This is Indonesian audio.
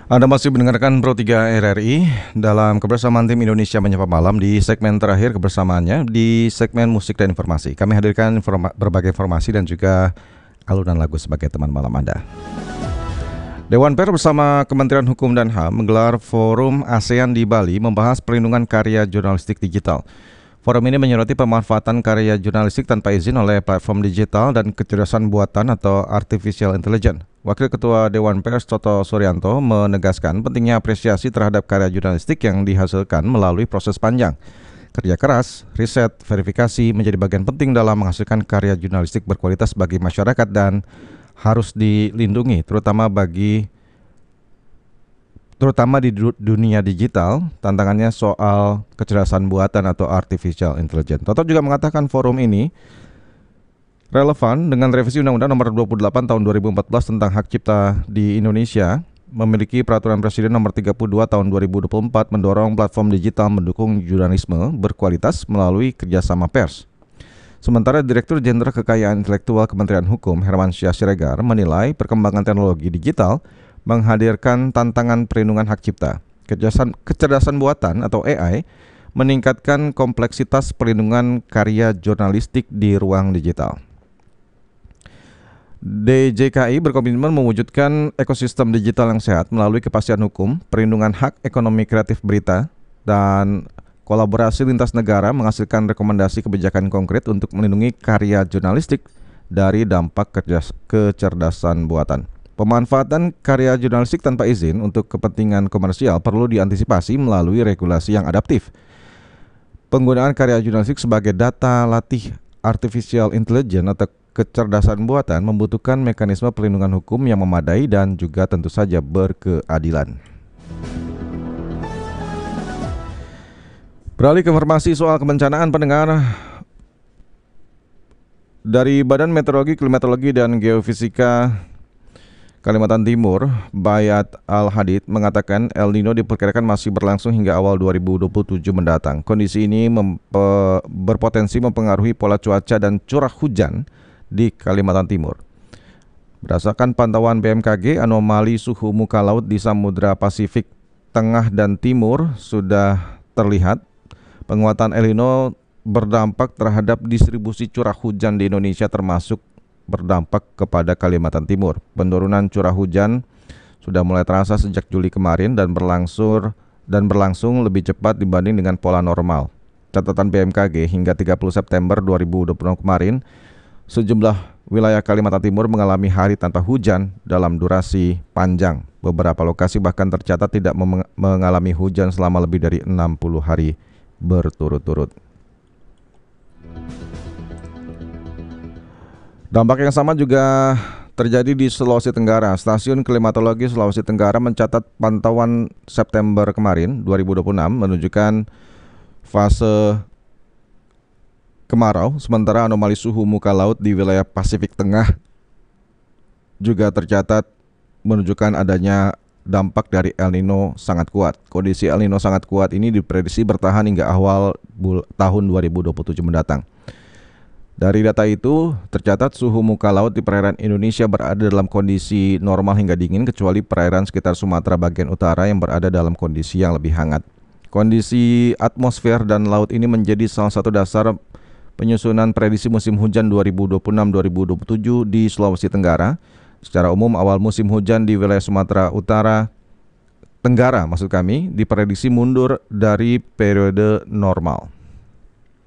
Anda masih mendengarkan Pro 3 RRI dalam kebersamaan tim Indonesia Menyapa Malam di segmen terakhir kebersamaannya di segmen musik dan informasi. Kami hadirkan berbagai informasi dan juga alunan lagu sebagai teman malam Anda. Dewan Pers bersama Kementerian Hukum dan HAM menggelar forum ASEAN di Bali membahas perlindungan karya jurnalistik digital. Forum ini menyoroti pemanfaatan karya jurnalistik tanpa izin oleh platform digital dan kecerdasan buatan atau artificial intelligence. Wakil Ketua Dewan Pers Toto Suryanto menegaskan pentingnya apresiasi terhadap karya jurnalistik yang dihasilkan melalui proses panjang. Kerja keras, riset, verifikasi menjadi bagian penting dalam menghasilkan karya jurnalistik berkualitas bagi masyarakat dan harus dilindungi, terutama di dunia digital. Tantangannya soal kecerdasan buatan atau artificial intelligence. Toto juga mengatakan forum ini relevan dengan revisi Undang-Undang Nomor 28 Tahun 2014 tentang hak cipta di Indonesia, memiliki Peraturan Presiden Nomor 32 Tahun 2024 mendorong platform digital mendukung jurnalisme berkualitas melalui kerjasama pers. Sementara Direktur Jenderal Kekayaan Intelektual Kementerian Hukum Hermansyah Siregar menilai perkembangan teknologi digital menghadirkan tantangan perlindungan hak cipta. Kecerdasan buatan atau AI meningkatkan kompleksitas perlindungan karya jurnalistik di ruang digital. DJKI berkomitmen mewujudkan ekosistem digital yang sehat melalui kepastian hukum, perlindungan hak ekonomi kreatif berita, dan kolaborasi lintas negara menghasilkan rekomendasi kebijakan konkret untuk melindungi karya jurnalistik dari dampak kecerdasan buatan. Pemanfaatan karya jurnalistik tanpa izin untuk kepentingan komersial perlu diantisipasi melalui regulasi yang adaptif. Penggunaan karya jurnalistik sebagai data latih artificial intelligence atau kecerdasan buatan membutuhkan mekanisme perlindungan hukum yang memadai dan juga tentu saja berkeadilan. Beralih ke informasi soal kebencanaan, pendengar. Dari Badan Meteorologi, Klimatologi, dan Geofisika Kalimantan Timur, Bayat Al-Hadid mengatakan El Nino diperkirakan masih berlangsung hingga awal 2027 mendatang. Kondisi ini berpotensi mempengaruhi pola cuaca dan curah hujan di Kalimantan Timur. Berdasarkan pantauan BMKG, anomali suhu muka laut di Samudra Pasifik Tengah dan Timur sudah terlihat. Penguatan El Nino berdampak terhadap distribusi curah hujan di Indonesia, termasuk berdampak kepada Kalimantan Timur. Penurunan curah hujan sudah mulai terasa sejak Juli kemarin dan berlangsung lebih cepat dibanding dengan pola normal. Catatan BMKG hingga 30 September 2020 kemarin, sejumlah wilayah Kalimantan Timur mengalami hari tanpa hujan dalam durasi panjang. Beberapa lokasi bahkan tercatat tidak mengalami hujan selama lebih dari 60 hari berturut-turut. Dampak yang sama juga terjadi di Sulawesi Tenggara. Stasiun Klimatologi Sulawesi Tenggara mencatat pantauan September kemarin 2026 menunjukkan fase kemarau, sementara anomali suhu muka laut di wilayah Pasifik Tengah juga tercatat menunjukkan adanya dampak dari El Nino sangat kuat. Kondisi El Nino sangat kuat ini diprediksi bertahan hingga awal tahun 2027 mendatang. Dari data itu, tercatat suhu muka laut di perairan Indonesia berada dalam kondisi normal hingga dingin, kecuali perairan sekitar Sumatera bagian utara yang berada dalam kondisi yang lebih hangat. Kondisi atmosfer dan laut ini menjadi salah satu dasar penyusunan prediksi musim hujan 2026-2027 di Sulawesi Tenggara. Secara umum, awal musim hujan di wilayah Sumatera Tenggara diprediksi mundur dari periode normal.